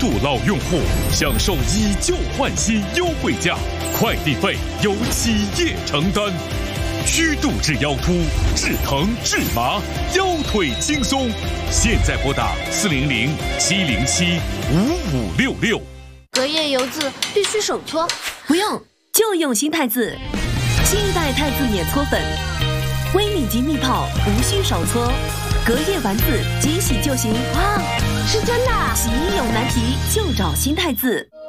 度老用户享受以旧换新优惠价，快递费由企业承担。虚度至腰突、治疼、治麻、腰腿轻松，现在拨打400-707-5566。 隔夜油渍必须手搓， 不用，就用新汰渍。新一代汰渍免搓粉，微米级密泡，无需手搓，隔夜完渍即洗就行。 哇，是真的！ 洗衣有难题就找新汰渍。